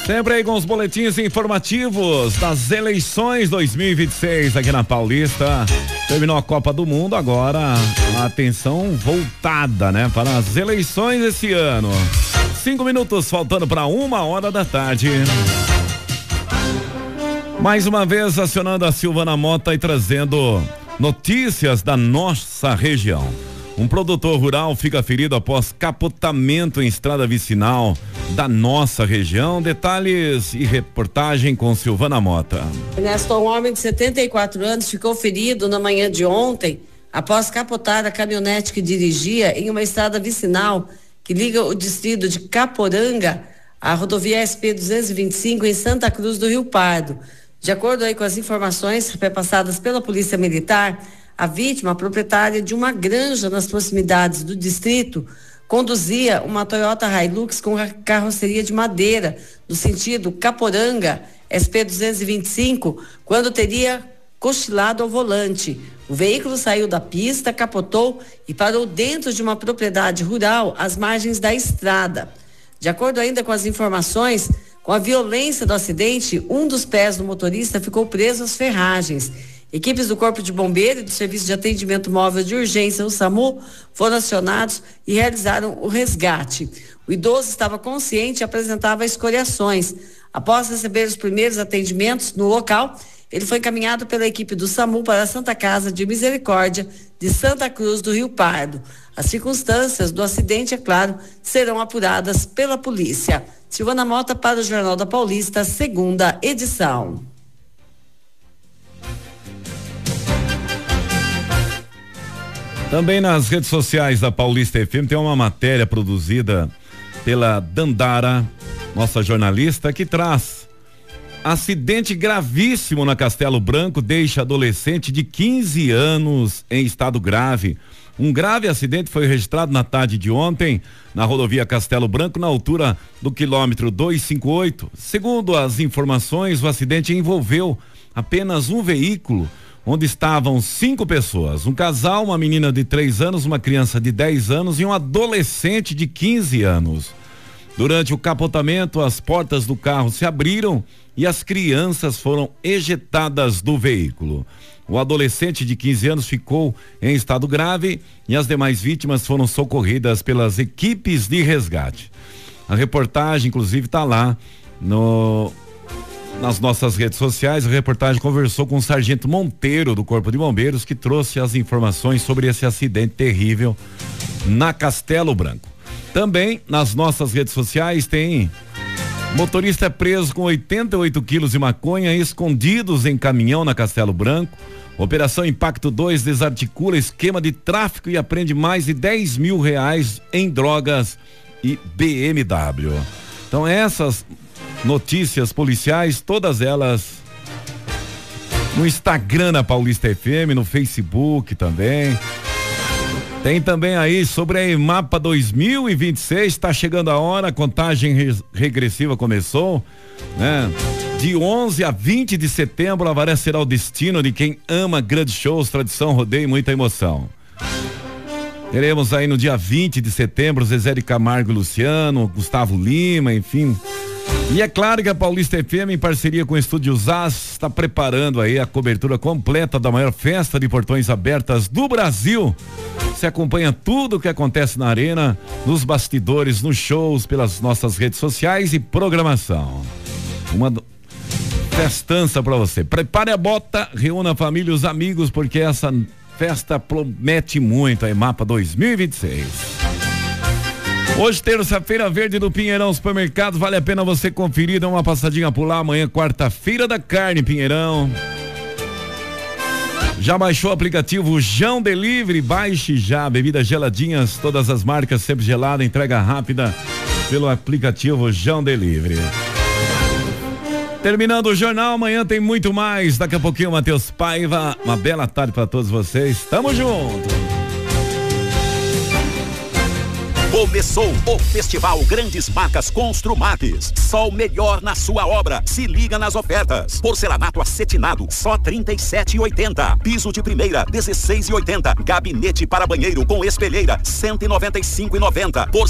Sempre aí com os boletins informativos das eleições 2026 aqui na Paulista. Terminou a Copa do Mundo, agora a atenção voltada, né, para as eleições esse ano. 5 minutos faltando para 1h da tarde. Mais uma vez acionando a Silvana Mota e trazendo notícias da nossa região. Um produtor rural fica ferido após capotamento em estrada vicinal da nossa região. Detalhes e reportagem com Silvana Mota. Ernesto, um homem de 74 anos ficou ferido na manhã de ontem após capotar a caminhonete que dirigia em uma estrada vicinal que liga o distrito de Caporanga à rodovia SP-225 em Santa Cruz do Rio Pardo. De acordo aí com as informações repassadas pela Polícia Militar, a vítima, proprietária de uma granja nas proximidades do distrito, conduzia uma Toyota Hilux com carroceria de madeira no sentido Caporanga, SP-225, quando teria cochilado ao volante. O veículo saiu da pista, capotou e parou dentro de uma propriedade rural às margens da estrada. De acordo ainda com as informações, com a violência do acidente, um dos pés do motorista ficou preso às ferragens. Equipes do Corpo de Bombeiro e do Serviço de Atendimento Móvel de Urgência, o SAMU, foram acionados e realizaram o resgate. O idoso estava consciente e apresentava escoriações. Após receber os primeiros atendimentos no local, ele foi encaminhado pela equipe do SAMU para a Santa Casa de Misericórdia de Santa Cruz do Rio Pardo. As circunstâncias do acidente, é claro, serão apuradas pela polícia. Silvana Mota para o Jornal da Paulista, segunda edição. Também nas redes sociais da Paulista FM tem uma matéria produzida pela Dandara, nossa jornalista, que traz: acidente gravíssimo na Castelo Branco deixa adolescente de 15 anos em estado grave. Um grave acidente foi registrado na tarde de ontem na rodovia Castelo Branco, na altura do quilômetro 258. Segundo as informações, o acidente envolveu apenas um veículo, onde estavam 5 pessoas, um casal, uma menina de 3 anos, uma criança de 10 anos e um adolescente de 15 anos. Durante o capotamento, as portas do carro se abriram e as crianças foram ejetadas do veículo. O adolescente de 15 anos ficou em estado grave e as demais vítimas foram socorridas pelas equipes de resgate. A reportagem, inclusive, está lá nas nossas redes sociais. A reportagem conversou com o Sargento Monteiro do Corpo de Bombeiros, que trouxe as informações sobre esse acidente terrível na Castelo Branco. Também nas nossas redes sociais tem: motorista preso com 88 quilos de maconha escondidos em caminhão na Castelo Branco. Operação Impacto 2 desarticula esquema de tráfico e apreende mais de R$10 mil em drogas e BMW. Então essas notícias policiais, todas elas no Instagram da Paulista FM, no Facebook também. Tem também aí sobre a EMAPA 2026, está chegando a hora, a contagem regressiva começou, né? De 11 a 20 de setembro, Avaré será o destino de quem ama grandes shows, tradição, rodeio e muita emoção. Teremos aí no dia 20 de setembro Zezé de Camargo e Luciano, Gustavo Lima, enfim. E é claro que a Paulista FM, em parceria com o Estúdio Zaz, está preparando aí a cobertura completa da maior festa de portões abertas do Brasil. Você acompanha tudo o que acontece na arena, nos bastidores, nos shows, pelas nossas redes sociais e programação. Uma festança para você. Prepare a bota, reúna a família e os amigos, porque essa festa promete muito, a EMAPA 2026. Hoje, terça-feira verde do Pinheirão Supermercado, vale a pena você conferir, dá uma passadinha por lá. Amanhã, quarta-feira da carne, Pinheirão. Já baixou o aplicativo João Delivery? Baixe já, bebidas geladinhas, todas as marcas, sempre gelada, entrega rápida pelo aplicativo João Delivery. Terminando o jornal, amanhã tem muito mais. Daqui a pouquinho, Matheus Paiva. Uma bela tarde para todos vocês. Tamo junto. Começou o Festival Grandes Marcas Construmates. Só o melhor na sua obra. Se liga nas ofertas. Porcelanato acetinado, só R$ 37,80. Piso de primeira, R$ 16,80. Gabinete para banheiro com espelheira, R$ 195,90.